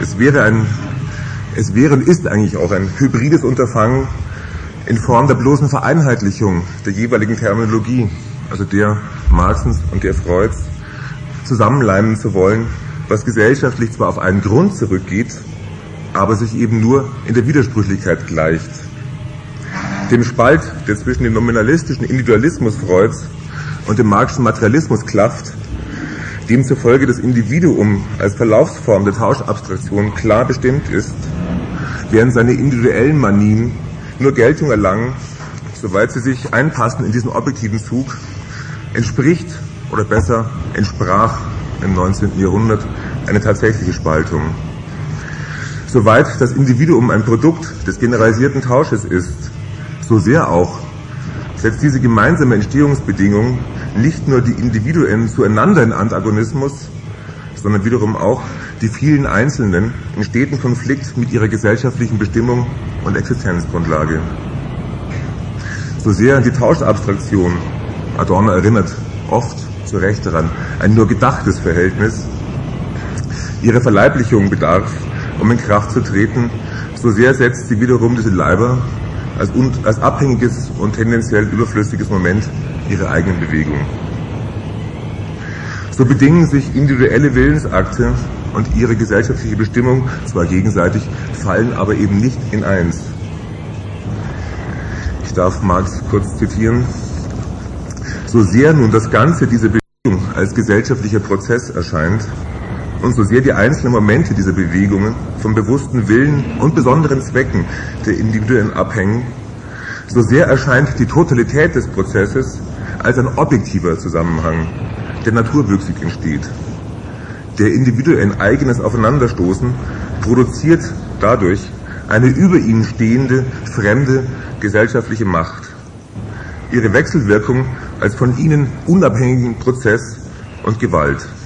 Es wäre und ist eigentlich auch ein hybrides Unterfangen in Form der bloßen Vereinheitlichung der jeweiligen Terminologie, also der Marxens und der Freuds, zusammenleimen zu wollen, was gesellschaftlich zwar auf einen Grund zurückgeht, aber sich eben nur in der Widersprüchlichkeit gleicht. Dem Spalt, der zwischen dem nominalistischen Individualismus Freuds und dem marxischen Materialismus klafft, demzufolge das Individuum als Verlaufsform der Tauschabstraktion klar bestimmt ist, während seine individuellen Manien nur Geltung erlangen, soweit sie sich einpassen in diesen objektiven Zug, entspricht oder besser entsprach im 19. Jahrhundert eine tatsächliche Spaltung. Soweit das Individuum ein Produkt des generalisierten Tausches ist, so sehr auch setzt diese gemeinsame Entstehungsbedingung nicht nur die Individuen zueinander in Antagonismus, sondern wiederum auch die vielen Einzelnen in steten Konflikt mit ihrer gesellschaftlichen Bestimmung und Existenzgrundlage. So sehr die Tauschabstraktion, Adorno erinnert oft zu Recht daran, ein nur gedachtes Verhältnis, ihre Verleiblichung bedarf, in Kraft zu treten, so sehr setzt sie wiederum diese Leiber als abhängiges und tendenziell überflüssiges Moment ihrer eigenen Bewegung. So bedingen sich individuelle Willensakte und ihre gesellschaftliche Bestimmung zwar gegenseitig, fallen aber eben nicht in eins. Ich darf Marx kurz zitieren. So sehr nun das Ganze dieser Bewegung als gesellschaftlicher Prozess erscheint und so sehr die einzelnen Momente dieser Bewegungen vom bewussten Willen und besonderen Zwecken der Individuen abhängen, so sehr erscheint die Totalität des Prozesses als ein objektiver Zusammenhang, der naturwüchsig entsteht. Der Individuen eigenes Aufeinanderstoßen produziert dadurch eine über ihnen stehende, fremde gesellschaftliche Macht. Ihre Wechselwirkung als von ihnen unabhängigen Prozess und Gewalt.